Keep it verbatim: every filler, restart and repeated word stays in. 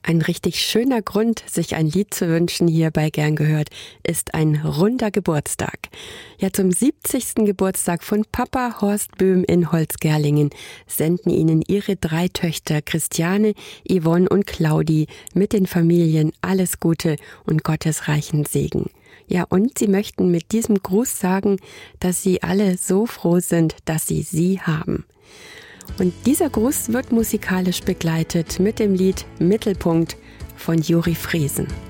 Ein richtig schöner Grund, sich ein Lied zu wünschen hier bei Gern gehört, ist ein runder Geburtstag. Ja, zum siebzigsten Geburtstag von Papa Horst Böhm in Holzgerlingen senden Ihnen Ihre drei Töchter Christiane, Yvonne und Claudi mit den Familien alles Gute und Gottes reichen Segen. Ja, und sie möchten mit diesem Gruß sagen, dass sie alle so froh sind, dass sie sie haben. Und dieser Gruß wird musikalisch begleitet mit dem Lied Mittelpunkt von Juri Friesen.